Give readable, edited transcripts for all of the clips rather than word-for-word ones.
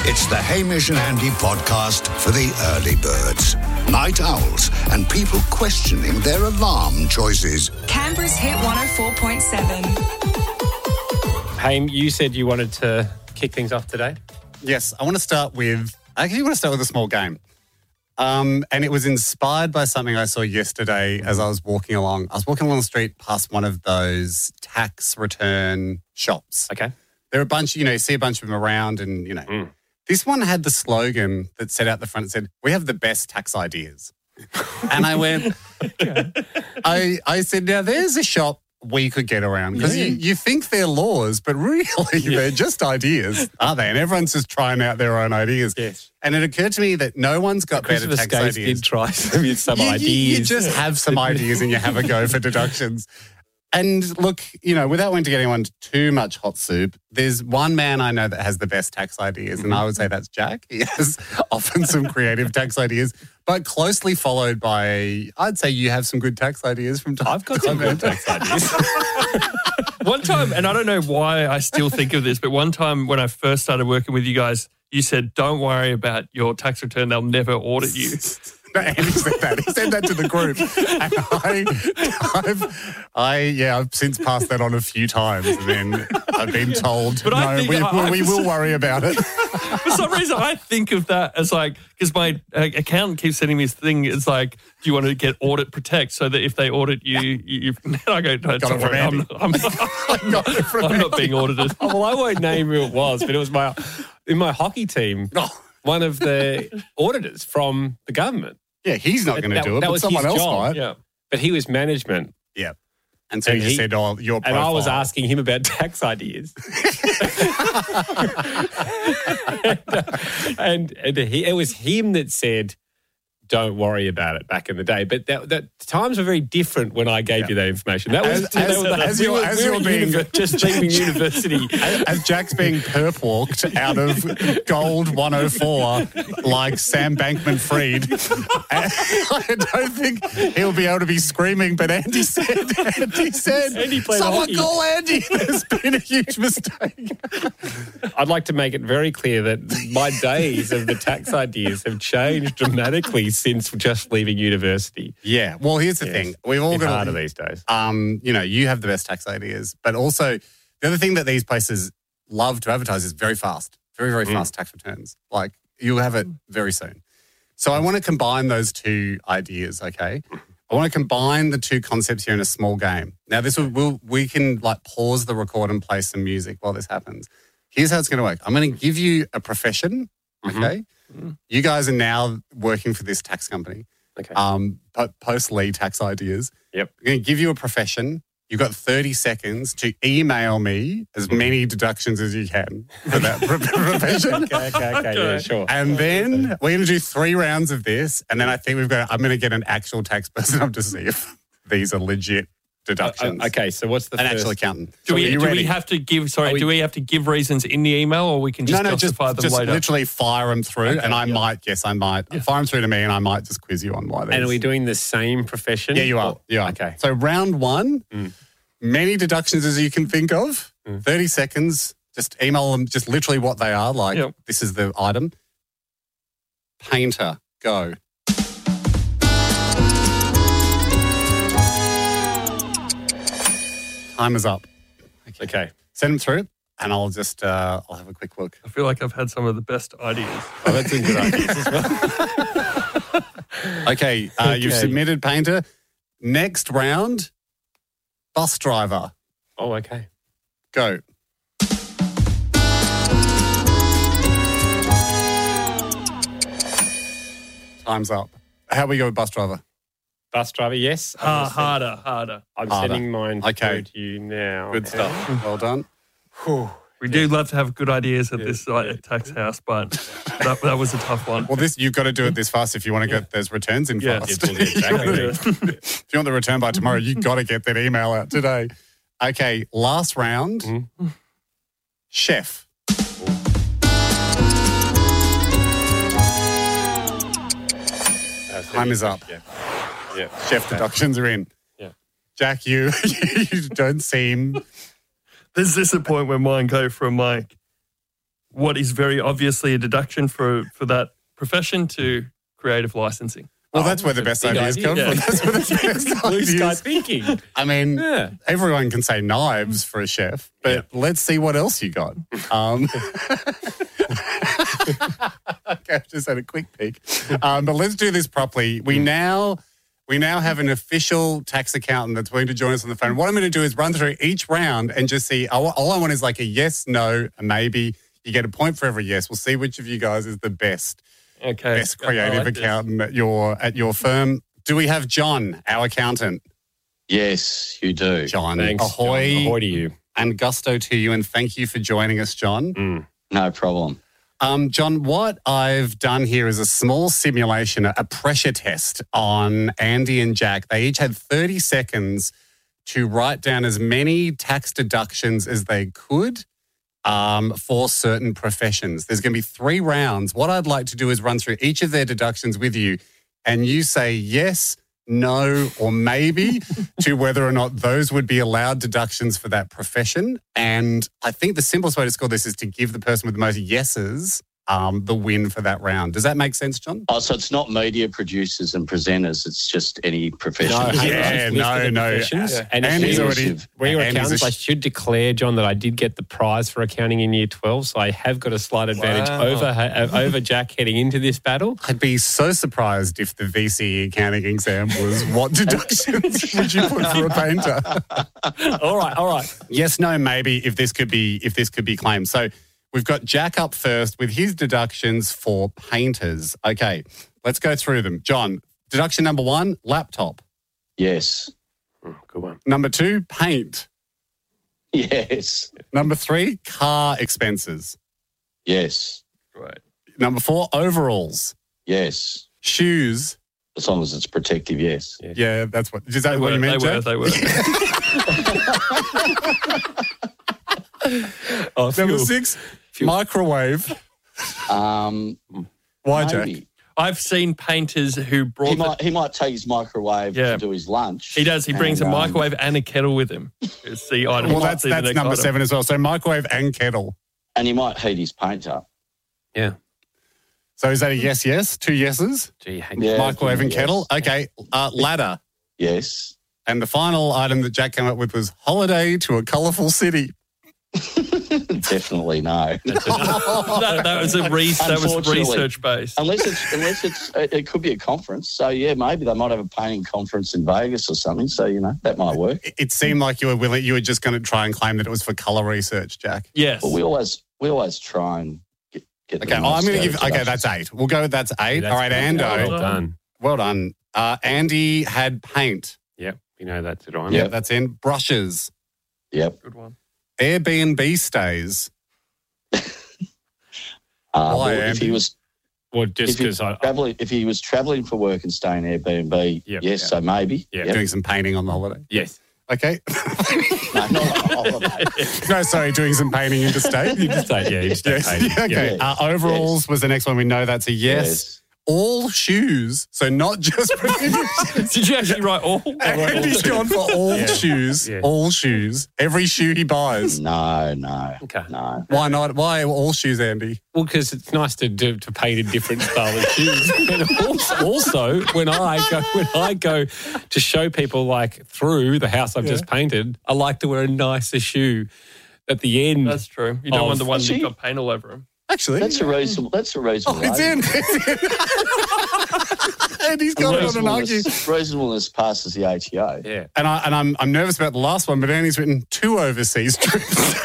It's the Hamish and Andy podcast for the early birds, night owls, and people questioning their alarm choices. Canberra's Hit 104.7. Haim, you said you wanted to kick things off today? Yes, I want to start with a small game. And it was inspired by something I saw yesterday as I was walking along. I was walking along the street past one of those tax return shops. Okay. There are a bunch, you see a bunch of them around and, This one had the slogan that said out the front, it said, "We have the best tax ideas." And I went, I said, now there's a shop we could get around because you think they're laws, but really they're just ideas, aren't they? And everyone's just trying out their own ideas. Yes. And it occurred to me that no one's got better tax ideas. Did try some ideas. You just have some ideas and you have a go for deductions. And look, without wanting to get anyone too much hot soup, there's one man I know that has the best tax ideas, and I would say that's Jack. He has often some creative tax ideas, but closely followed by, I'd say you have some good tax ideas from time to time. I've got some good tax ideas. One time, and I don't know why I still think of this, but one time when I first started working with you guys, you said, "Don't worry about your tax return, they'll never audit you." No, Andy said that. He said that to the group. And I've since passed that on a few times. And then I've been told, we will worry about it. For some reason, I think of that as because my accountant keeps sending me this thing. It's like, do you want to get Audit Protect so that if they audit you, I go, no, don't worry, I'm not being audited. Well, I won't name who it was, but it was in my hockey team, one of the auditors from the government. Yeah, he's not going to do it, but someone else might. Yeah. But he was management. Yeah. And so you said, your profile. And I was asking him about tax ideas. and it was him that said, "Don't worry about it," back in the day. But that times were very different when I gave you that information. That was as you're being just leaving university. As Jack's being perp-walked out of Gold 104 like Sam Bankman-Fried. I don't think he'll be able to be screaming, but Andy said, "Someone call Andy. There's been a huge mistake." I'd like to make it very clear that my days of the tax ideas have changed dramatically since just leaving university. Yeah. Well, here's the thing. We've all got harder these days. You have the best tax ideas, but also the other thing that these places love to advertise is very fast, very, very fast tax returns. Like you'll have it very soon. So I want to combine those two ideas, okay? I want to combine the two concepts here in a small game. Now, we can pause the record and play some music while this happens. Here's how it's going to work. I'm going to give you a profession, okay? You guys are now working for this tax company. Okay. Post-Lee tax ideas. Yep. I'm going to give you a profession. You've got 30 seconds to email me as many deductions as you can for that profession. Okay, yeah, sure. And then we're going to do 3 rounds of this, and then I'm going to get an actual tax person up to see if these are legit deductions. Okay, so what's the an first? actual accident? Do we have to give reasons in the email, or we can just justify them just later? Literally fire them through, and I might fire them through to me, and I might just quiz you on why. And are we doing the same profession? Yeah, you are. Yeah. Okay. So round 1, many deductions as you can think of. 30 seconds. Just email them. Just literally what they are. This is the item. Painter, go. Time is up. Okay. Send them through, and I'll just I'll have a quick look. I feel like I've had some of the best ideas. I've had some good ideas as well. Okay, you've submitted Painter. Next round, bus driver. Oh, okay. Go. Time's up. How we go with bus driver? Bus driver, yes. Harder. I'm sending mine through to you now. Good stuff. Well done. We do love to have good ideas at this tax house, but that was a tough one. Well, you've got to do it this fast if you want to get those returns in fast. Exactly. If you want the return by tomorrow, you've got to get that email out today. Okay, last round. Chef. Time is up. Yeah. Chef deductions are in. Yeah. Jack, you don't seem... There's this a point where mine go from what is very obviously a deduction for that profession to creative licensing. Well, that's where the best ideas come from. That's where the best Blue sky ideas. thinking. I mean, everyone can say knives for a chef, but let's see what else you got. Okay, I've just had a quick peek. But let's do this properly. We now have an official tax accountant that's willing to join us on the phone. What I'm going to do is run through each round and just see. All I want is like a yes, no, a maybe. You get a point for every yes. We'll see which of you guys is the best creative accountant at your firm. Do we have John, our accountant? Yes, you do. John, Thanks, ahoy. John. Ahoy to you. And gusto to you, and thank you for joining us, John. No problem. John, what I've done here is a small simulation, a pressure test on Andy and Jack. They each had 30 seconds to write down as many tax deductions as they could for certain professions. There's going to be 3 rounds. What I'd like to do is run through each of their deductions with you, and you say yes, no, or maybe to whether or not those would be allowed deductions for that profession. And I think the simplest way to score this is to give the person with the most yeses the win for that round. Does that make sense, John? Oh, so it's not media producers and presenters. It's just any profession. No. And Andy's already... Where your accountants, I should declare, John, that I did get the prize for accounting in year 12, so I have got a slight advantage over Jack heading into this battle. I'd be so surprised if the VCE accounting exam was what deductions would you put for a painter? All right. Yes, no, maybe if this could be claimed. So we've got Jack up first with his deductions for painters. Okay, let's go through them. John, deduction number 1, laptop. Yes. Good one. Number 2, paint. Yes. Number 3, car expenses. Yes. Right. Number 4, overalls. Yes. Shoes. As long as it's protective, yes. Yeah, that's what. Is that what you meant, Jack? They were. Number 6, microwave. Why, Jack? Maybe. I've seen painters who brought He might take his microwave to do his lunch. He does. He brings a microwave and a kettle with him. It's the item. Well, that's number 7 as well. So microwave and kettle. And he might heat his paint up. Yeah. So is that a yes? 2 yeses? Gee, Microwave and kettle. Okay. Ladder. Yes. And the final item that Jack came up with was holiday to a colourful city. Definitely no. that was research based. Unless it could be a conference. So yeah, maybe they might have a painting conference in Vegas or something. So that might work. It seemed like you were just going to try and claim that it was for colour research, Jack. Yes. Well, we always try and get. Okay, I'm going to give. Okay, that's 8. We'll go with that's 8. All right, Ando. Well done. Andy had paint. Yep, we know that's it on. Yep, that's in. Brushes. Yep. Good one. Airbnb stays. Why, if he was travelling for work and staying Airbnb, so maybe. Yeah. Doing some painting on the holiday. Yes. Okay. No, not on holiday. No, sorry, doing some painting interstate. Interstate, yeah. Interstate painting. Okay. Yeah. Overalls was the next one. We know that's a yes. Yes. All shoes, so not just Did you actually write all? Andy's gone for all shoes. Yeah. All shoes. Every shoe he buys. No. Okay. No. Why not? Why all shoes, Andy? Well, because it's nice to paint a different style of shoes. And also, when I go to show people like through the house I've just painted, I like to wear a nicer shoe at the end. That's true. You don't want the ones that got paint all over them. Actually, That's a reasonable. it's in. And he's got it on an argue. Reasonableness passes the ATO. Yeah. And I'm nervous about the last one, but Andy's written 2 overseas trips.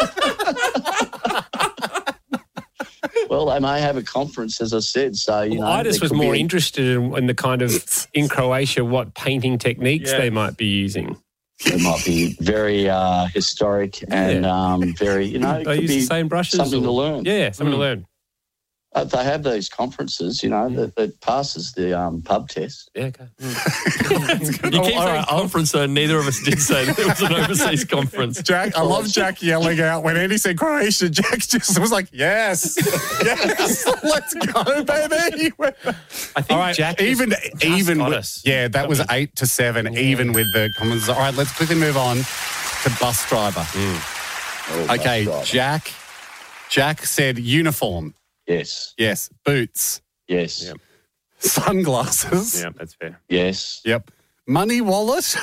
Well, they may have a conference, as I said. So I just was more interested in the kind of in Croatia what painting techniques they might be using. It might be very historic and very, it they could use be the same brushes. something to learn. Yeah, something to learn. They have those conferences, that passes the pub test. Yeah, okay. You keep saying conference, though. Neither of us did say that it was an overseas conference. Jack, I love Jack yelling out when Andy said Croatia. Jack just was like, yes, let's go, baby. I think Jack even got with, us. yeah, that was 8-7, even with the comments. All right, let's quickly move on to bus driver. Oh, Okay, bus driver. Jack Jack said uniform. Yes. Yes. Boots. Yes. Yep. Sunglasses. Yeah, that's fair. Yes. Yep. Money wallet.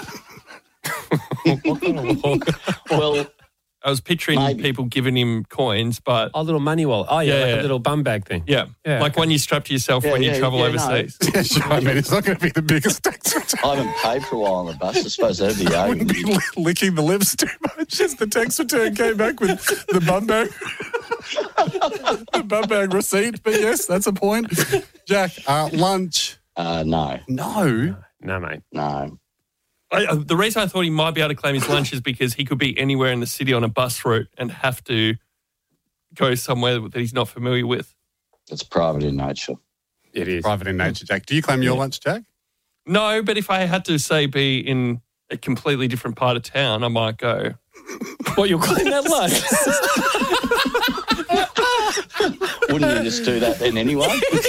Well, I was picturing Maybe. people giving him coins, but Oh, a little money wallet. Oh, yeah, Yeah, like yeah. a little bum bag thing. yeah, Yeah, like okay. one you strap to yourself Yeah, when you yeah, travel yeah, no. overseas. Yeah, sure. I mean, it's not going to be the biggest tax return. I haven't paid for a while on the bus. I suppose that'd be I wouldn't be licking the lips too much as the tax return came back with the bum bag. The bum bag receipt. But yes, that's a point. Jack, lunch. No. No. No, mate. No. The reason I thought he might be able to claim his lunch is because he could be anywhere in the city on a bus route and have to go somewhere that he's not familiar with. It's private in nature. It is. Private in nature, Jack. Do you claim your lunch, Jack? No, but if I had to, say, be in a completely different part of town, I might go, What, you'll claim that lunch? Wouldn't you just do that then anyway?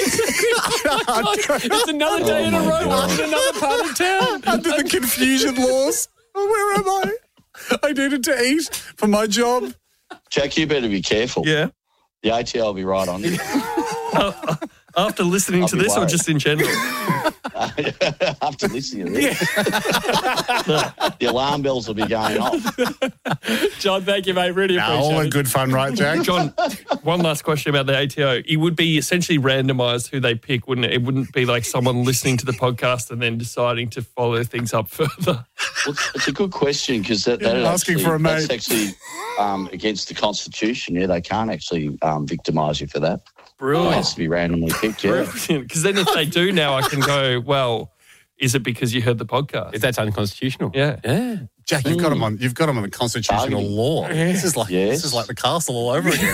It's another day in a my row. God. I'm in another part of town. Under the confusion laws. Where am I? I needed to eat for my job. Jack, you better be careful. yeah. The ATO will be right on you. After listening I'll to be this or worried. just in general? After listening to this, the alarm bells will be going off. John, thank you, mate. Really appreciate All in it. good fun, right, Jack? John, one last question about the ATO. It would be essentially randomised who they pick, wouldn't it? It wouldn't be like someone listening to the podcast and then deciding to follow things up further. Well, it's a good question because that asking for a that's mate. actually against the Constitution. Yeah, they can't actually victimise you for that. It Brilliant. has to be randomly picked. Yeah. Brilliant. Because then if they do now, I can go, well, is it because you heard the podcast? Is that unconstitutional? Yeah. Yeah. Jack, you've got him on. You've got him on the constitutional Bargaining. law. This is like Yes. the castle all over again.